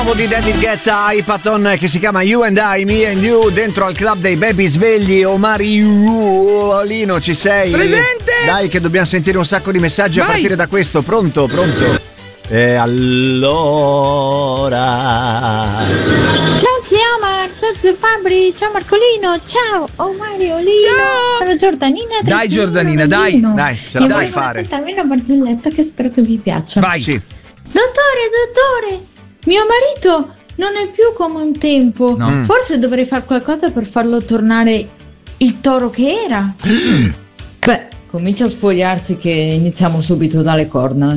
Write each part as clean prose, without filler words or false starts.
nuovo di David Guetta, Ipaton, che si chiama You and I, Me and You, dentro al club dei baby svegli. Lino, ci sei? Presente! Dai che dobbiamo sentire un sacco di messaggi. Vai. A partire da questo. Pronto? E allora... Ciao zio Omar, ciao zio Fabri, ciao Marcolino, ciao Mario, Lino, ciao. Sono Giordanina. Dai Giordanina, dai, ce la puoi fare. Raccontarvi una barzelletta che spero che vi piaccia. Vai. Sì. Dottore, mio marito non è più come un tempo. No. Forse dovrei fare qualcosa per farlo tornare il toro che era. Beh, comincia a spogliarsi che iniziamo subito dalle corna.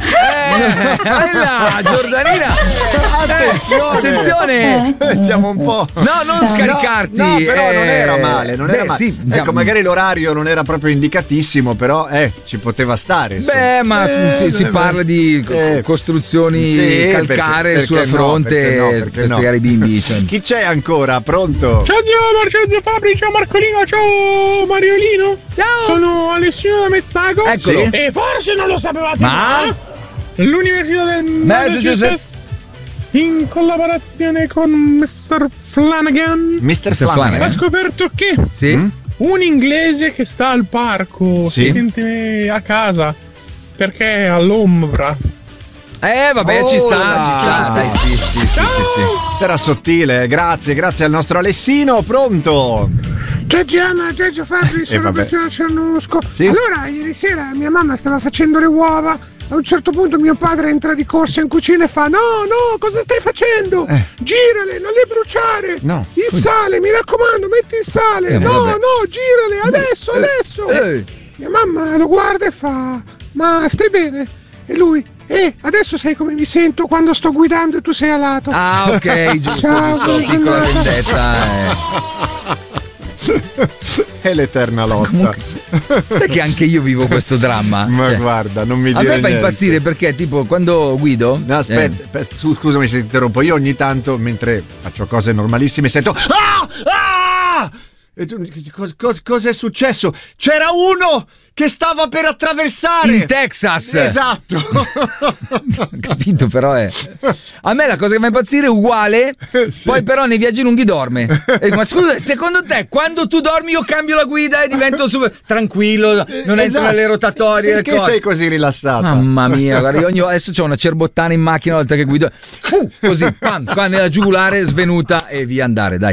Bella, Giordanina. Attenzione. Siamo un po'. No, non scaricarti. No, però non era male. Non era male. Sì, ecco, magari l'orario non era proprio indicatissimo, però ci poteva stare. Beh, ma si parla di costruzioni calcaree perché sulla fronte per spiegare ai bimbi. Cioè. Chi c'è ancora? Pronto? Ciao zio Omar, ciao zio Fabri, ciao Marcolino, ciao Mariolino. Ciao. Sono Alessio da Mezzago. Eccolo. E forse non lo sapevate, ma l'Università del Massachusetts, in collaborazione con Mr. Flanagan, Mr. Flanagan, ha scoperto che un inglese che sta al parco si sente a casa perché è all'ombra. Vabbè, ci sta. Dai, sì. Era sottile, grazie al nostro Alessino. Pronto? Ciao Gianna, ciao Fabri, sono Bertino Cernusco. Sì? Allora, ieri sera mia mamma stava facendo le uova. A un certo punto mio padre entra di corsa in cucina e fa: No, cosa stai facendo? Girale, non le bruciare. No. Il sale, mi raccomando, metti il sale. No, girale, adesso. Mia mamma lo guarda e fa: Ma stai bene? E lui: adesso sai come mi sento quando sto guidando e tu sei a lato. Ah, ok, giusto, piccola vendetta. È l'eterna lotta. Comunque, sai che anche io vivo questo dramma? Ma guarda, non mi dire a me fa niente. impazzire perché tipo quando guido. No, aspetta, scusami se ti interrompo. Io ogni tanto, mentre faccio cose normalissime, sento E tu, cosa è successo? C'era uno che stava per attraversare in Texas. Esatto. Capito, però è. A me la cosa che fa impazzire è uguale. Poi però nei viaggi lunghi dorme. Ma scusa, secondo te quando tu dormi io cambio la guida e divento super tranquillo, non entro nelle rotatorie? Perché sei così rilassato? Mamma mia, guarda, io adesso c'ho una cerbottana in macchina una volta che guido. Così, qua nella giugulare svenuta e via andare, dai.